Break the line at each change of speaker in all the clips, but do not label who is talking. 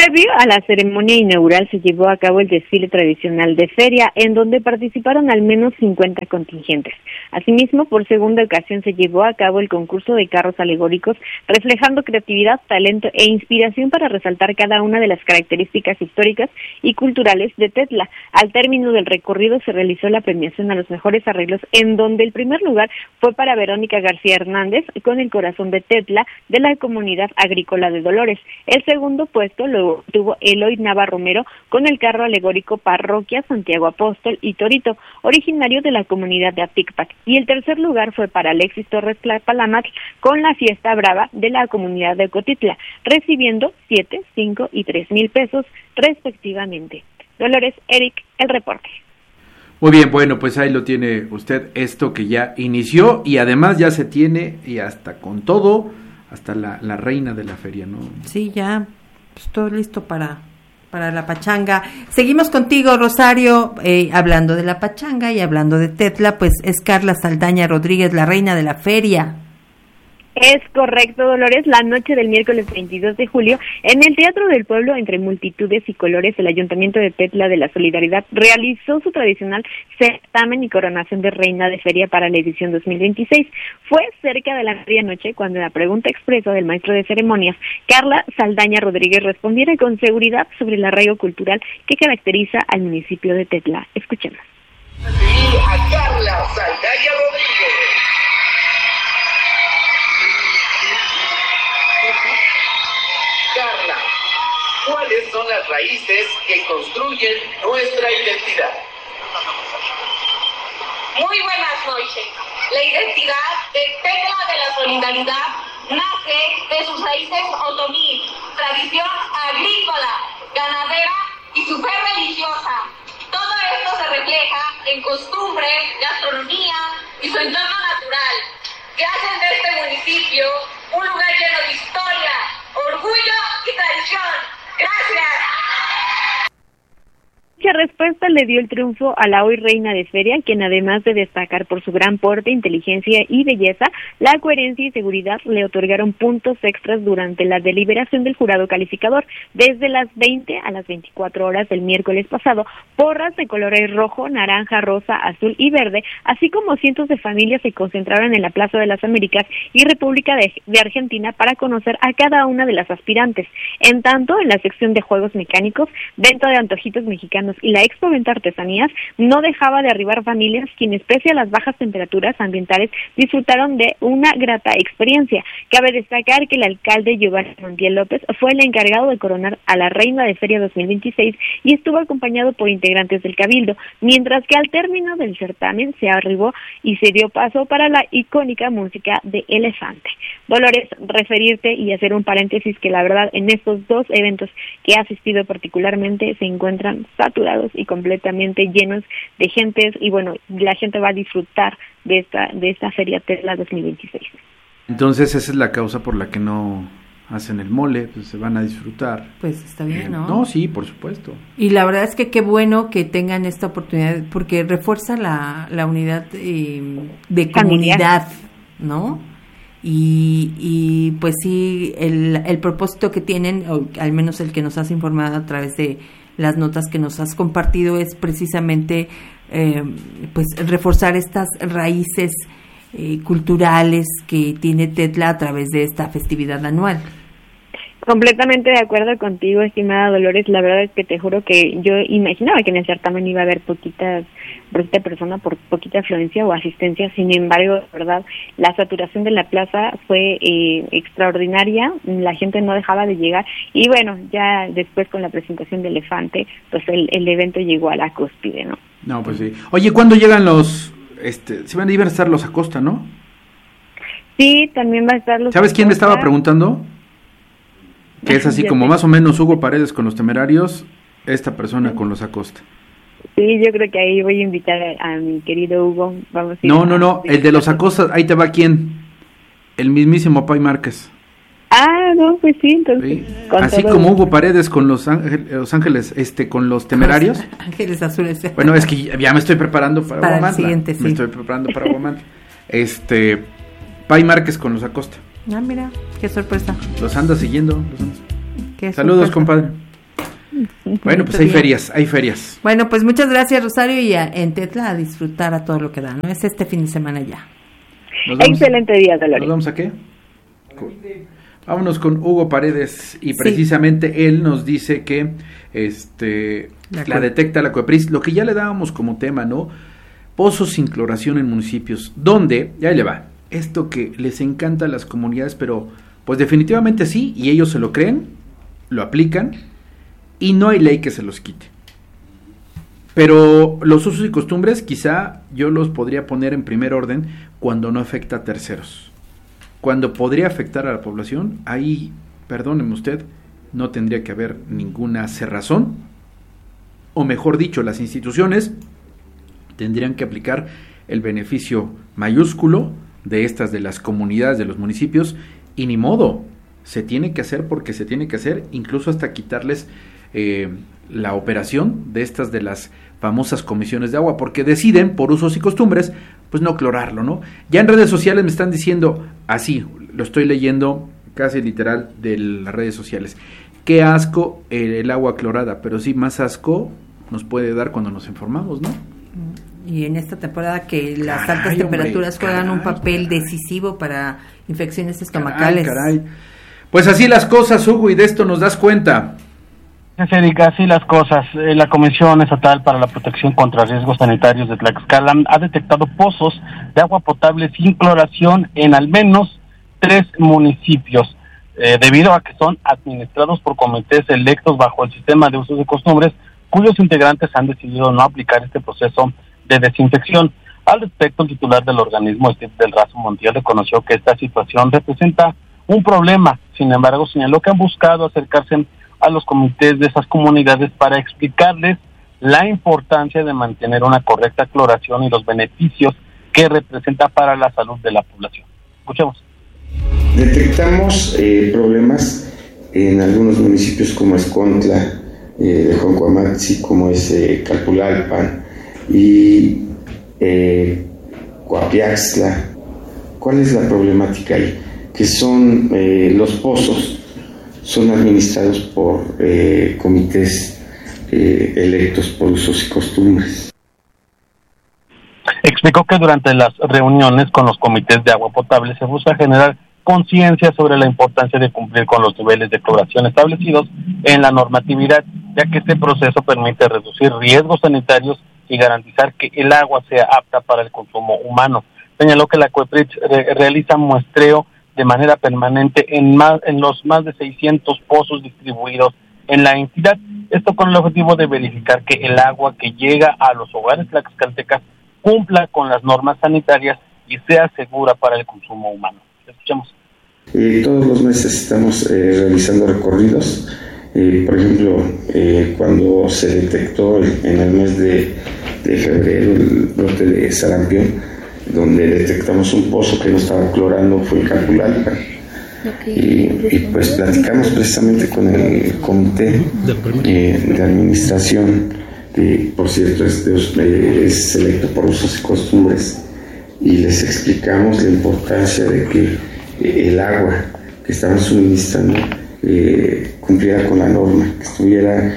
Previo a la ceremonia inaugural se llevó a cabo el desfile tradicional de feria, en donde participaron al menos 50 contingentes. Asimismo, por segunda ocasión se llevó a cabo el concurso de carros alegóricos, reflejando creatividad, talento e inspiración para resaltar cada una de las características históricas y culturales de Tetla. Al término del recorrido se realizó la premiación a los mejores arreglos, en donde el primer lugar fue para Verónica García Hernández con El Corazón de Tetla de la Comunidad Agrícola de Dolores. El segundo puesto lo tuvo Eloy Nava Romero con el carro alegórico Parroquia Santiago Apóstol y Torito, originario de la comunidad de Aticpac. Y el tercer lugar fue para Alexis Torres Tlapalámatl con la Fiesta Brava de la comunidad de Cotitla, recibiendo 7, 5 y 3 mil pesos respectivamente. Dolores, Eric, el reporte.
Muy bien, bueno, pues ahí lo tiene usted, esto que ya inició y además ya se tiene y hasta con todo, hasta la reina de la feria, ¿no?
Sí, ya, pues todo listo para la pachanga. Seguimos contigo, Rosario, hablando de la pachanga y hablando de Tetla, pues es Carla Saldaña Rodríguez, la reina de la feria.
Es correcto, Dolores. La noche del miércoles 22 de julio, en el Teatro del Pueblo, entre multitudes y colores, el Ayuntamiento de Tetla de la Solidaridad realizó su tradicional certamen y coronación de reina de feria para la edición 2026. Fue cerca de la medianoche cuando la pregunta expresa del maestro de ceremonias, Carla Saldaña Rodríguez, respondiera con seguridad sobre el arraigo cultural que caracteriza al municipio de Tetla. Escuchemos.
A Carla Saldaña Rodríguez. Carla, ¿cuáles son las raíces que construyen nuestra identidad?
Muy buenas noches. La identidad de Tetla de la Solidaridad nace de sus raíces otomí, tradición agrícola, ganadera y su fe religiosa. Todo esto se refleja en costumbres, gastronomía y su entorno natural, que hacen de este municipio un lugar lleno de historia, orgullo y tradición. Gracias.
Dicha respuesta le dio el triunfo a la hoy reina de feria, quien además de destacar por su gran porte, inteligencia y belleza, la coherencia y seguridad le otorgaron puntos extras durante la deliberación del jurado calificador. Desde las 20 a las 24 horas del miércoles pasado, porras de colores rojo, naranja, rosa, azul y verde, así como cientos de familias se concentraron en la Plaza de las Américas y República de Argentina para conocer a cada una de las aspirantes. En tanto, en la sección de juegos mecánicos, venta de antojitos mexicanos y la expoventa artesanías, no dejaba de arribar familias quienes, pese a las bajas temperaturas ambientales, disfrutaron de una grata experiencia. Cabe destacar que el alcalde Giovanni Montiel López fue el encargado de coronar a la reina de feria 2026 y estuvo acompañado por integrantes del cabildo, mientras que al término del certamen se arribó y se dio paso para la icónica música de Elefante. Dolores, referirte y hacer un paréntesis que la verdad en estos dos eventos que he asistido particularmente se encuentran saturados y completamente llenos de gentes, y bueno, la gente va a disfrutar de esta Feria Tetla 2026.
Entonces esa es la causa por la que no hacen el mole, pues se van a disfrutar.
Pues está bien, ¿no?
No, sí, por supuesto.
Y la verdad es que qué bueno que tengan esta oportunidad, porque refuerza la unidad de comunidad, ¿no? Y pues sí, el propósito que tienen, o al menos el que nos has informado a través de las notas que nos has compartido, es precisamente pues reforzar estas raíces culturales que tiene Tetla a través de esta festividad anual.
Completamente de acuerdo contigo, estimada Dolores. La verdad es que te juro que yo imaginaba que en el certamen iba a haber poquita persona por poquita afluencia o asistencia. Sin embargo, de verdad, la saturación de la plaza fue extraordinaria. La gente no dejaba de llegar. Y bueno, ya después con la presentación de Elefante, pues el evento llegó a la cúspide, ¿no?
No, pues sí. Oye, ¿cuándo llegan los... iban a estar los Acosta, ¿no?
Sí, también va a estar los
¿Sabes
Acosta.
quién me estaba preguntando? Que es así como más o menos Hugo Paredes con los Temerarios, esta persona con los Acosta.
Sí, yo creo que ahí voy a invitar a mi querido Hugo. Vamos a
No, el de los Acosta, ahí te va quién, el mismísimo Pai Márquez.
Ah, no, pues sí, entonces.
Sí. Así como Hugo Paredes con los Ángeles, con los Temerarios.
Ángeles Azules.
Bueno, es que ya me estoy preparando para Guamantla.
El siguiente, sí.
Me estoy preparando para Guamantla. Pai Márquez con los Acosta.
Ah, mira, qué sorpresa.
Los anda siguiendo.
Qué
Saludos,
sorpresa.
compadre. Bueno, pues hay ferias.
Bueno, pues muchas gracias, Rosario, y en Tetla a disfrutar a todo lo que da, ¿no? Es este fin de semana ya.
Excelente día, Dolores.
¿Nos vamos a qué? Vámonos con Hugo Paredes, y precisamente él nos dice que la detecta la COEPRIS, lo que ya le dábamos como tema, ¿no? Pozos sin cloración en municipios, donde, ya le va, esto que les encanta a las comunidades, pero pues definitivamente sí, y ellos se lo creen, lo aplican, y no hay ley que se los quite. Pero los usos y costumbres quizá yo los podría poner en primer orden cuando no afecta a terceros. Cuando podría afectar a la población, ahí, perdóneme usted, no tendría que haber ninguna cerrazón, o mejor dicho, las instituciones tendrían que aplicar el beneficio mayúsculo de las comunidades, de los municipios, y ni modo, se tiene que hacer porque se tiene que hacer, incluso hasta quitarles la operación de las famosas comisiones de agua, porque deciden por usos y costumbres pues no clorarlo, ¿no? Ya en redes sociales me están diciendo, así, lo estoy leyendo casi literal de las redes sociales, qué asco el agua clorada, pero sí, más asco nos puede dar cuando nos informamos, ¿no?
Y en esta temporada que las altas temperaturas juegan un papel decisivo para infecciones estomacales.
Pues así las cosas, Hugo, y de esto nos das cuenta.
Erika, así las cosas. La Comisión Estatal para la Protección contra Riesgos Sanitarios de Tlaxcala ha detectado pozos de agua potable sin cloración en al menos 3 municipios, debido a que son administrados por comités electos bajo el sistema de usos y costumbres, cuyos integrantes han decidido no aplicar este proceso de desinfección. Al respecto, el titular del organismo, Steve del Razo Montiel, reconoció que esta situación representa un problema. Sin embargo, señaló que han buscado acercarse a los comités de esas comunidades para explicarles la importancia de mantener una correcta cloración y los beneficios que representa para la salud de la población. Escuchemos.
Detectamos problemas en algunos municipios como Escontla, de Joncoamatzi, como es Calpulalpan y Coapiaxtla. ¿Cuál es la problemática ahí? Que son los pozos son administrados por comités electos por usos y costumbres.
Explicó que durante las reuniones con los comités de agua potable se busca generar conciencia sobre la importancia de cumplir con los niveles de cloración establecidos en la normatividad, ya que este proceso permite reducir riesgos sanitarios y garantizar que el agua sea apta para el consumo humano. Señaló que la COEPRIS realiza muestreo de manera permanente en los más de 600 pozos distribuidos en la entidad. Esto con el objetivo de verificar que el agua que llega a los hogares tlaxcaltecas cumpla con las normas sanitarias y sea segura para el consumo humano. Escuchemos.
Todos los meses estamos realizando recorridos. Por ejemplo, cuando se detectó en el mes de febrero el brote de sarampión, donde detectamos un pozo que no estaba clorando, fue en Calpulalpan. Y pues platicamos precisamente con el comité de administración, que por cierto es electo por usos y costumbres, y les explicamos la importancia de que el agua que estaban suministrando cumpliera con la norma, que estuviera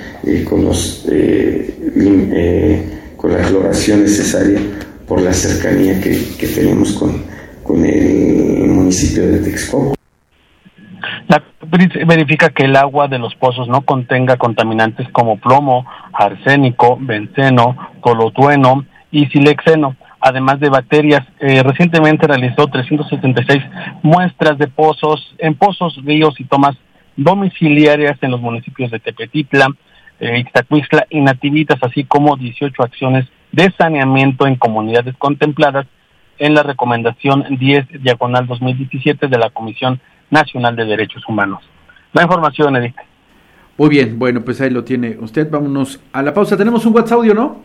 con la cloración necesaria por la cercanía que tenemos con el municipio de Texcoco.
La COEPRIS verifica que el agua de los pozos no contenga contaminantes como plomo, arsénico, benceno, tolueno y silexeno, además de bacterias. Recientemente realizó 376 muestras de pozos, ríos y tomas domiciliarias en los municipios de Tepetitla, Ixtacuixtla y Nativitas, así como 18 acciones de saneamiento en comunidades contempladas en la recomendación 10/2017 de la Comisión Nacional de Derechos Humanos. La información, Edith.
Muy bien, bueno, pues ahí lo tiene usted. Vámonos a la pausa. Tenemos un WhatsApp audio, ¿no?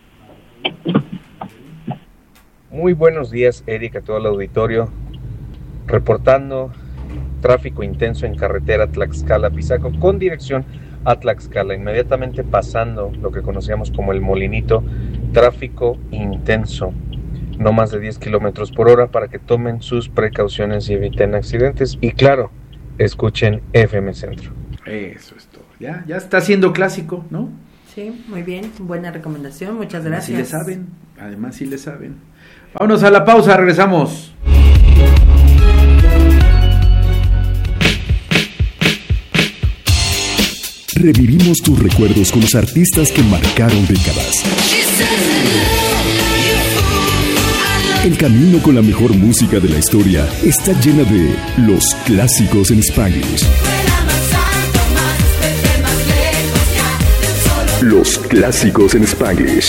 Muy buenos días, Erika, a todo el auditorio. Reportando tráfico intenso en carretera Tlaxcala-Pisaco con dirección a Tlaxcala, inmediatamente pasando lo que conocíamos como el Molinito. Tráfico intenso, no más de 10 kilómetros por hora, para que tomen sus precauciones y eviten accidentes. Y claro, escuchen FM Centro.
Eso es todo. Ya está siendo clásico, ¿no?
Sí, muy bien, buena recomendación, muchas gracias.
Además sí le saben. Vámonos a la pausa, regresamos.
Revivimos tus recuerdos con los artistas que marcaron décadas. El camino con la mejor música de la historia está llena de los clásicos en Spanglish. Los clásicos en Spanglish.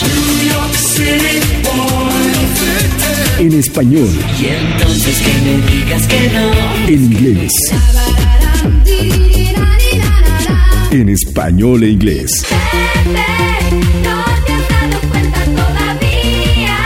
En español.
Y entonces que me digas que no.
En inglés. En español e inglés.
No te has dado cuenta todavía.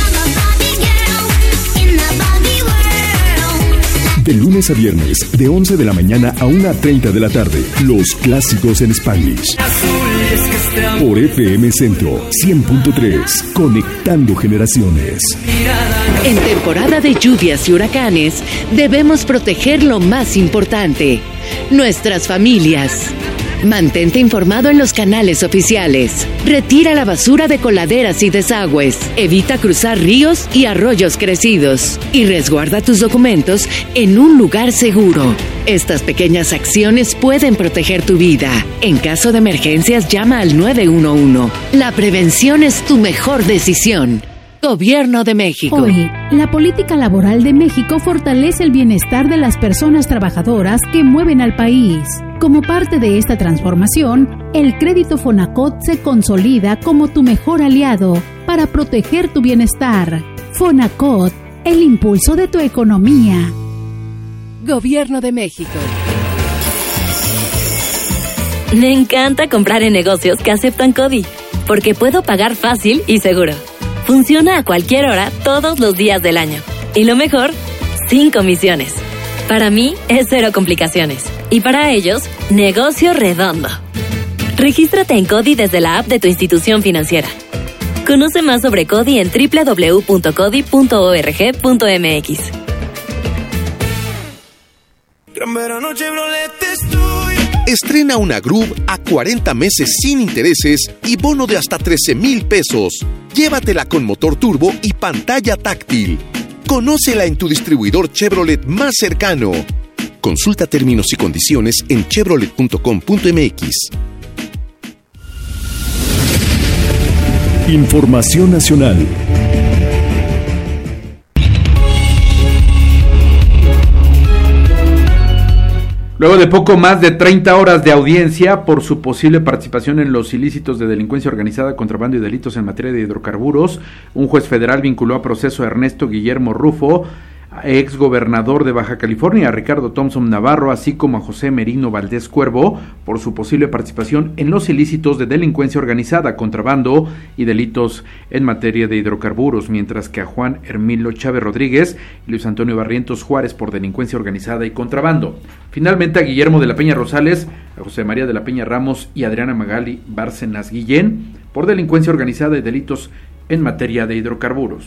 De lunes a viernes, de 11 de la mañana a 1:30 de la tarde. Los clásicos en Spanglish. Por FM Centro 100.3, conectando generaciones.
En temporada de lluvias y huracanes, debemos proteger lo más importante, nuestras familias. Mantente informado en los canales oficiales. Retira la basura de coladeras y desagües. Evita cruzar ríos y arroyos crecidos. Y resguarda tus documentos en un lugar seguro. Estas pequeñas acciones pueden proteger tu vida. En caso de emergencias, llama al 911. La prevención es tu mejor decisión. Gobierno de México.
Hoy, la política laboral de México fortalece el bienestar de las personas trabajadoras que mueven al país. Como parte de esta transformación, el crédito Fonacot se consolida como tu mejor aliado para proteger tu bienestar. Fonacot, el impulso de tu economía.
Gobierno de México.
Me encanta comprar en negocios que aceptan CODI, porque puedo pagar fácil y seguro. Funciona a cualquier hora, todos los días del año. Y lo mejor, sin comisiones. Para mí, es cero complicaciones. Y para ellos, negocio redondo. Regístrate en CODI desde la app de tu institución financiera. Conoce más sobre CODI en www.codi.org.mx.
Gran verano Chevrolet estoy.
Estrena una Groove a 40 meses sin intereses y bono de hasta 13,000 pesos. Llévatela con motor turbo y pantalla táctil. Conócela en tu distribuidor Chevrolet más cercano. Consulta términos y condiciones en chevrolet.com.mx.
Información nacional.
Luego de poco más de 30 horas de audiencia por su posible participación en los ilícitos de delincuencia organizada, contrabando y delitos en materia de hidrocarburos, un juez federal vinculó a proceso a Ernesto Guillermo Rufo, ex gobernador de Baja California, a Ricardo Thompson Navarro, así como a José Merino Valdés Cuervo, por su posible participación en los ilícitos de delincuencia organizada, contrabando y delitos en materia de hidrocarburos, mientras que a Juan Hermilo Chávez Rodríguez y Luis Antonio Barrientos Juárez por delincuencia organizada y contrabando. Finalmente a Guillermo de la Peña Rosales, a José María de la Peña Ramos y Adriana Magali Bárcenas Guillén por delincuencia organizada y delitos en materia de hidrocarburos.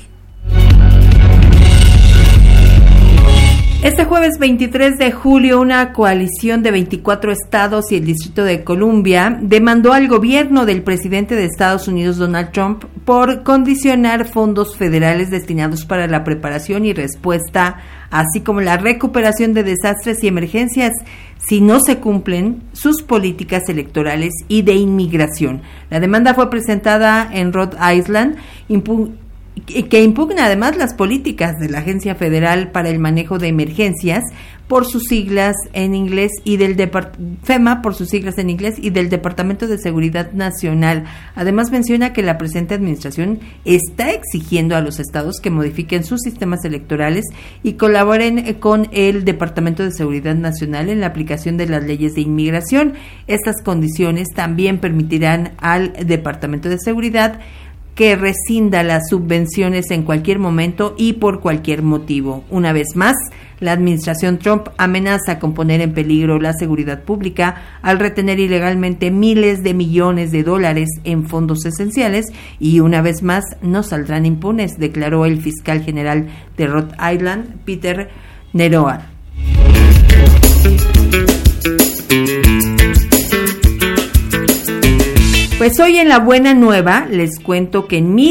Este jueves 23 de julio, una coalición de 24 estados y el Distrito de Columbia demandó al gobierno del presidente de Estados Unidos, Donald Trump, por condicionar fondos federales destinados para la preparación y respuesta, así como la recuperación de desastres y emergencias, si no se cumplen sus políticas electorales y de inmigración. La demanda fue presentada en Rhode Island, que impugna además las políticas de la Agencia Federal para el Manejo de Emergencias, por sus siglas en inglés, y del FEMA, por sus siglas en inglés, y del Departamento de Seguridad Nacional. Además menciona que la presente administración está exigiendo a los estados que modifiquen sus sistemas electorales y colaboren con el Departamento de Seguridad Nacional en la aplicación de las leyes de inmigración. Estas condiciones también permitirán al Departamento de Seguridad que rescinda las subvenciones en cualquier momento y por cualquier motivo. Una vez más, la administración Trump amenaza con poner en peligro la seguridad pública al retener ilegalmente miles de millones de dólares en fondos esenciales, y una vez más no saldrán impunes, declaró el fiscal general de Rhode Island, Peter Neroa. Pues hoy en La Buena Nueva les cuento que en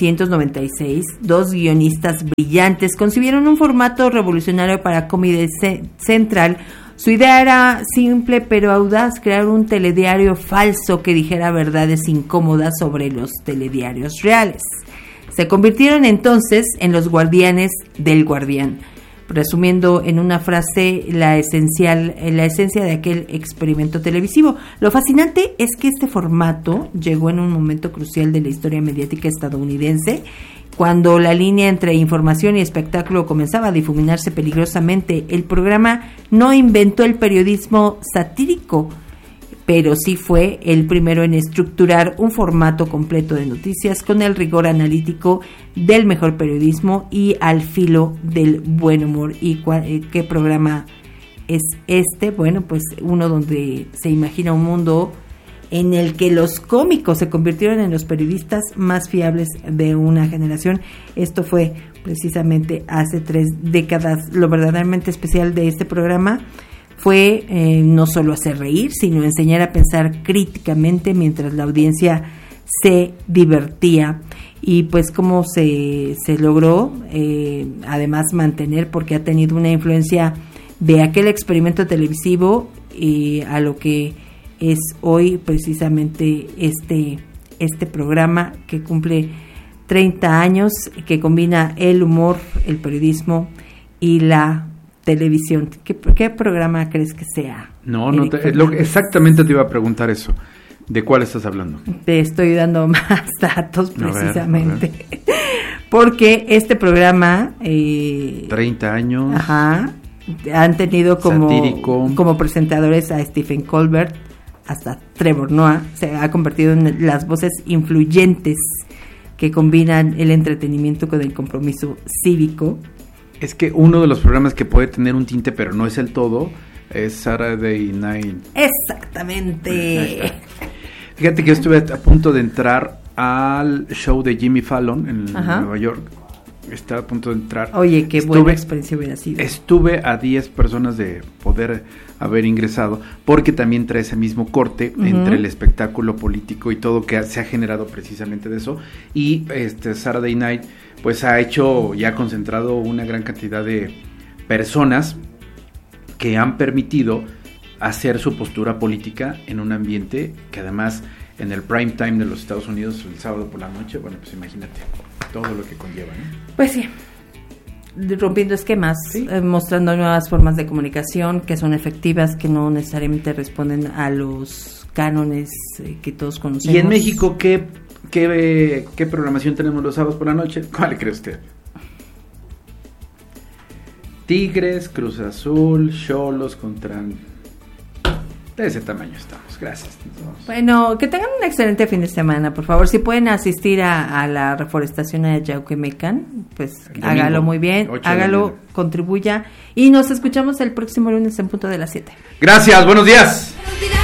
1996 dos guionistas brillantes concibieron un formato revolucionario para Comedy Central. Su idea era simple pero audaz, crear un telediario falso que dijera verdades incómodas sobre los telediarios reales. Se convirtieron entonces en los guardianes del Guardián, resumiendo en una frase la esencia de aquel experimento televisivo. Lo fascinante es que este formato llegó en un momento crucial de la historia mediática estadounidense, cuando la línea entre información y espectáculo comenzaba a difuminarse peligrosamente. El programa no inventó el periodismo satírico, pero sí fue el primero en estructurar un formato completo de noticias con el rigor analítico del mejor periodismo y al filo del buen humor. ¿Y qué programa es este? Bueno, pues uno donde se imagina un mundo en el que los cómicos se convirtieron en los periodistas más fiables de una generación. Esto fue precisamente hace 3 décadas. Lo verdaderamente especial de este programa fue no solo hacer reír, sino enseñar a pensar críticamente mientras la audiencia se divertía. Y pues cómo se logró además mantener, porque ha tenido una influencia de aquel experimento televisivo a lo que es hoy precisamente este programa que cumple 30 años, que combina el humor, el periodismo y la televisión. ¿Qué programa crees que sea?
Exactamente te iba a preguntar eso. ¿De cuál estás hablando?
Te estoy dando más datos precisamente. A ver. Porque este programa
30 años.
Ajá. Han tenido como presentadores a Stephen Colbert, hasta Trevor Noah. Se ha convertido en las voces influyentes que combinan el entretenimiento con el compromiso cívico.
Es que uno de los programas que puede tener un tinte, pero no es el todo, es Saturday Night.
Exactamente.
Fíjate que yo estuve a punto de entrar al show de Jimmy Fallon en Nueva York. Estaba a punto de entrar.
Oye, qué buena experiencia hubiera sido.
Estuve a 10 personas de poder haber ingresado, porque también trae ese mismo corte entre el espectáculo político y todo que se ha generado precisamente de eso. Y Saturday Night pues ha concentrado una gran cantidad de personas que han permitido hacer su postura política en un ambiente que además en el prime time de los Estados Unidos el sábado por la noche, bueno, pues imagínate todo lo que conlleva, ¿no?
Pues sí, rompiendo esquemas, mostrando nuevas formas de comunicación que son efectivas, que no necesariamente responden a los cánones que todos conocemos.
¿Y en México qué programación tenemos los sábados por la noche? ¿Cuál cree usted? Tigres, Cruz Azul, Xolos contra... De ese tamaño estamos, gracias.
Bueno, que tengan un excelente fin de semana, por favor. Si pueden asistir a la reforestación de Yauquemecan, pues hágalo muy bien, hágalo, contribuya y nos escuchamos el próximo lunes en punto de las 7.
Gracias, buenos días.